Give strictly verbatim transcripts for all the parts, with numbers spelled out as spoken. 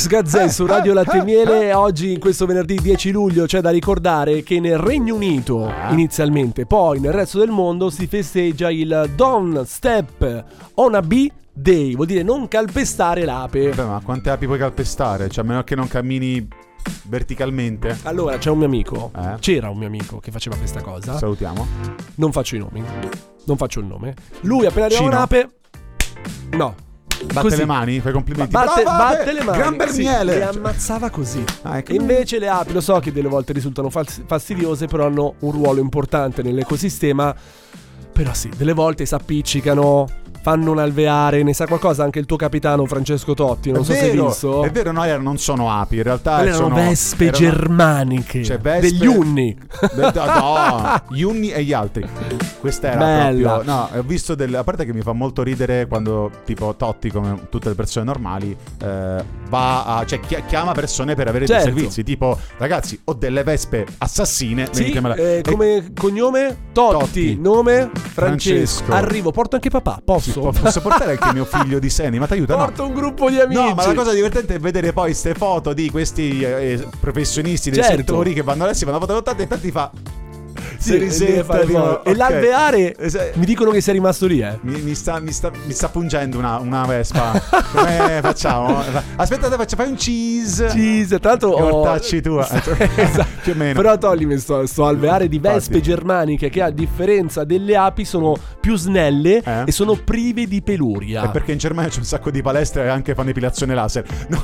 Alex Gazzè su Radio Latte e Miele. Oggi, in questo venerdì dieci luglio, c'è da ricordare che nel Regno Unito ah. inizialmente, poi nel resto del mondo si festeggia il Don't Step on a Bee Day, vuol dire non calpestare l'ape. Beh, ma quante api puoi calpestare? Cioè, a meno che non cammini verticalmente. Allora, c'è un mio amico, eh? c'era un mio amico che faceva questa cosa. Salutiamo. Non faccio i nomi, non faccio il nome. Lui appena arriva un'ape, no, batte così. le mani, fai complimenti. Batte, Brava, batte le mani, Gran Berniele. sì, le ammazzava così. Ah, ecco. E invece le api, lo so che delle volte risultano fastidiose, però hanno un ruolo importante nell'ecosistema. Però sì, delle volte si appiccicano, fanno un alveare. Ne sa qualcosa anche il tuo capitano Francesco Totti? Non è so vero, se hai visto. È vero, no, non sono api, in realtà Quelle erano sono vespe erano, germaniche, cioè vespe, degli unni. De, no, gli unni e gli altri. Questa era Bella. proprio. No, ho visto delle. A parte che mi fa molto ridere quando tipo Totti, come tutte le persone normali, eh, va a. Cioè chi, chiama persone per avere Certo. dei servizi. Tipo, ragazzi, ho delle vespe assassine. Sì, venitemi eh, come e, cognome Totti, Totti. nome Francesco. Francesco. Arrivo, porto anche papà, posso? Sì, posso portare anche mio figlio di Seni, ma ti aiuta? Porto no. un gruppo di amici. No, ma la cosa divertente è vedere poi queste foto di questi eh, professionisti dei Certo. settori che vanno adesso, vanno a fotografare e tanti fa. Sì, si risetta, dico, e ok. l'alveare Es- mi dicono che sei rimasto lì, eh. Mi, mi, sta, mi, sta, mi sta pungendo una, una vespa. Come facciamo? Aspettate, faccio, fai un cheese. Cheese, tra l'altro Che ho... ortacci tua. Esatto. Più o meno. Però toglimi sto, sto alveare di vespe Infatti. germaniche che, a differenza delle api, sono più snelle Eh? e sono prive di peluria. È perché in Germania c'è un sacco di palestre e anche fanno epilazione laser. No,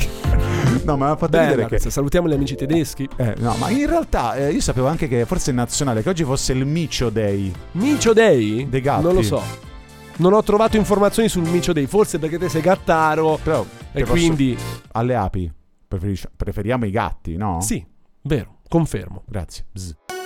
no, ma mi ha fatto Bella vedere che questa. Salutiamo gli amici tedeschi. eh, no, ma in realtà eh, io sapevo anche che forse è nazionale, che oggi fosse il Micio Day. Micio Day? Dei gatti. Non lo so. Non ho trovato informazioni sul Micio Day, forse perché te sei gattaro. Però E che posso- quindi alle api preferis- preferiamo i gatti, no? sì, vero, confermo. Grazie. Bzz.